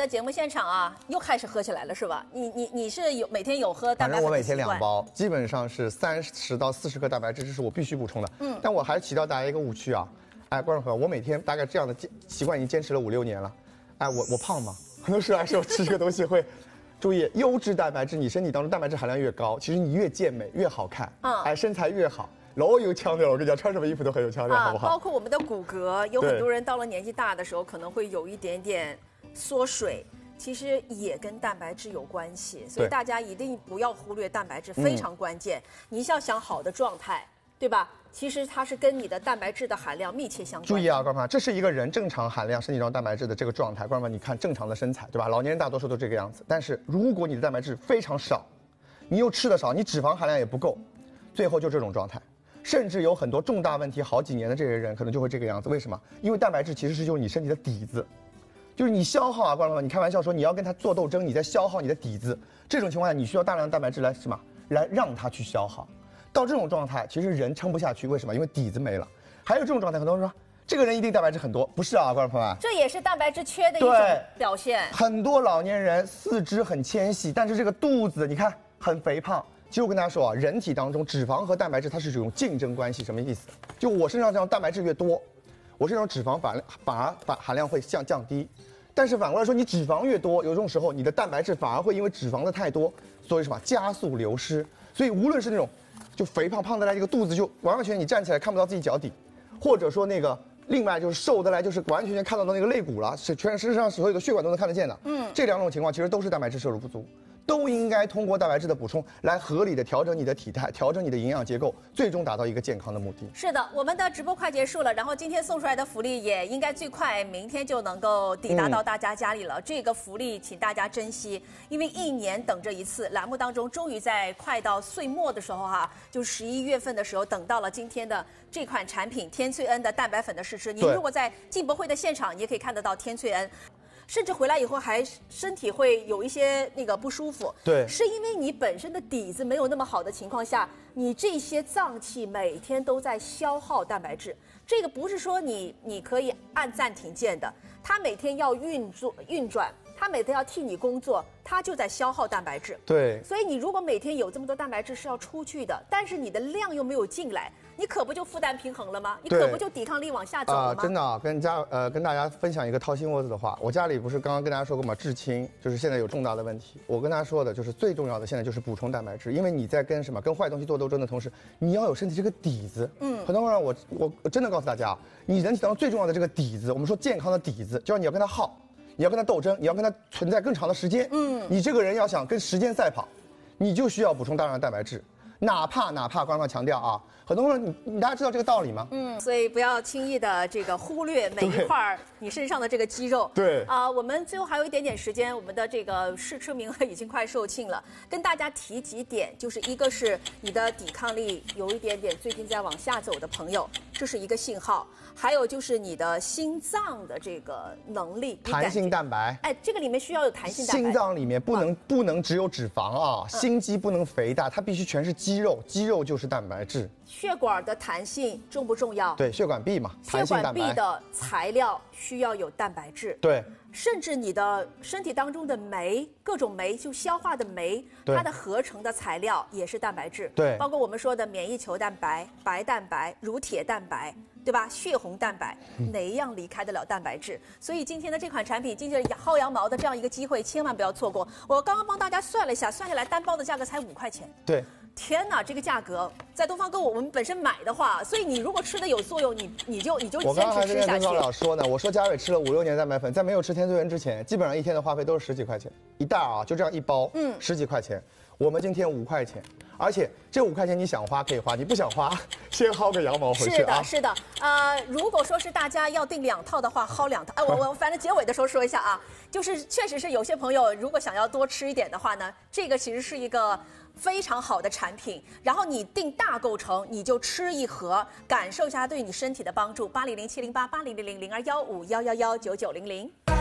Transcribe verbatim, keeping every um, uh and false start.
的节目现场啊，又开始喝起来了，是吧？你你你是有每天有喝蛋白粉的习惯？ 反正我每天两包，基本上是三十到四十克蛋白质，这是我必须补充的。嗯，但我还是提到大家一个误区啊，哎，观众朋友，我每天大概这样的习惯已经坚持了五六年了。哎，我我胖吗？很多时候还是我吃这个东西会。注意，优质蛋白质，你身体当中蛋白质含量越高，其实你越健美越好看，嗯，哎，身材越好。老有腔调了，我跟你讲，穿什么衣服都很有腔调，啊、好不好？ 包括我们的骨骼，有很多人到了年纪大的时候，可能会有一点点缩水，其实也跟蛋白质有关系，所以大家一定不要忽略蛋白质，非常关键。嗯、你要想好的状态，对吧？其实它是跟你的蛋白质的含量密切相关。 注意啊，观众朋友，这是一个人正常含量身体中蛋白质的这个状态。观众朋友，你看正常的身材，对吧？老年人大多数都这个样子，但是如果你的蛋白质非常少，你又吃的少，你脂肪含量也不够，最后就这种状态。甚至有很多重大问题好几年的这些人，可能就会这个样子。为什么？因为蛋白质其实是就是你身体的底子，就是你消耗啊，观众朋友，你开玩笑说你要跟它做斗争，你在消耗你的底子。这种情况下，你需要大量的蛋白质来什么？来让它去消耗。到这种状态，其实人撑不下去。为什么？因为底子没了。还有这种状态，很多人说这个人一定蛋白质很多，不是啊，观众朋友们， 这也是蛋白质缺的一种表现。 很多老年人四肢很纤细，但是这个肚子你看很肥胖。其实我跟大家说啊，人体当中脂肪和蛋白质它是这种竞争关系，什么意思？就我身上这样蛋白质越多，我身上脂肪反反而反含量会降降低。但是反过来说，你脂肪越多，有这种时候你的蛋白质反而会因为脂肪的太多，所以什么加速流失。所以无论是那种就肥胖胖得来，这个肚子就完完全全你站起来看不到自己脚底，或者说那个另外就是瘦得来，就是完全全看到的那个肋骨了，是全身上所有的血管都能看得见的。嗯，这两种情况其实都是蛋白质摄入不足。都应该通过蛋白质的补充来合理的调整你的体态，调整你的营养结构，最终达到一个健康的目的。 是的，我们的直播快结束了，然后今天送出来的福利也应该最快明天就能够抵达到大家家里了。嗯、这个福利请大家珍惜，因为一年等这一次，栏目当中终于在快到岁末的时候哈、啊，就十一月份的时候等到了今天的这款产品天萃恩的蛋白粉的试吃。您如果在进博会的现场，你也可以看得到天萃恩。甚至回来以后还身体会有一些那个不舒服， 对， 是因为你本身的底子没有那么好的情况下，你这些脏器每天都在消耗蛋白质。这个不是说你你可以按暂停键的，它每天要运作运转，它每天要替你工作，它就在消耗蛋白质。 对， 所以你如果每天有这么多蛋白质是要出去的，但是你的量又没有进来。你可不就负担平衡了吗？你可不就抵抗力往下走了吗？ 啊、呃，真的啊，跟家呃跟大家分享一个掏心窝子的话，我家里不是刚刚跟大家说过吗？至亲就是现在有重大的问题，我跟大家说的就是最重要的现在就是补充蛋白质，因为你在跟什么跟坏东西做斗争的同时，你要有身体这个底子。嗯，很多人我我我真的告诉大家，你人体当中最重要的这个底子，我们说健康的底子，就是你要跟它耗，你要跟它斗争，你要跟它存在更长的时间。嗯，你这个人要想跟时间赛跑，你就需要补充大量的蛋白质。哪怕哪怕官方强调啊，很多人你你大家知道这个道理吗？ 嗯，所以不要轻易的这个忽略每一块你身上的这个肌肉。 对啊、呃，我们最后还有一点点时间，我们的这个试吃名额已经快售罄了，跟大家提几点，就是一个是你的抵抗力有一点点最近在往下走的朋友，这是一个信号；还有就是你的心脏的这个能力， 弹性蛋白， 哎，这个里面需要有弹性蛋白。 心脏里面不能、啊、不能只有脂肪啊，心肌不能肥大，它必须全是肌肉，肌肉就是蛋白质。 血管的弹性重不重要？ 对，血管壁嘛，弹性蛋白。 血管壁的材料需要有蛋白质。 对， 甚至你的身体当中的酶，各种酶就消化的酶，它的合成的材料也是蛋白质。 对， 包括我们说的免疫球蛋白、白蛋白、乳铁蛋白，对吧？血红蛋白，哪一样离开得了蛋白质？所以今天的这款产品，今天薅羊毛的这样一个机会，千万不要错过。我刚刚帮大家算了一下，算下来单包的价格才五块钱。 对。 天哪，这个价格在东方购物我们本身买的话，所以你如果吃的有作用，你你就你就坚持吃下去。 我刚刚还跟东方老说呢，我说佳伟吃了五六年蛋白粉，在没有吃天萃恩之前，基本上一天的花费都是十几块钱一袋啊，就这样一包，嗯，十几块钱。我们今天五块钱，而且这五块钱你想花可以花，你不想花，先薅个羊毛回去啊。 是的，是的。呃，如果说是大家要订两套的话，薅两套。哎，我我反正结尾的时候说一下啊，就是确实是有些朋友如果想要多吃一点的话呢，这个其实是一个非常好的产品。然后你订大构成，你就吃一盒，感受一下它对你身体的帮助。八零零七零八八零零零零二幺五幺幺幺九九零零。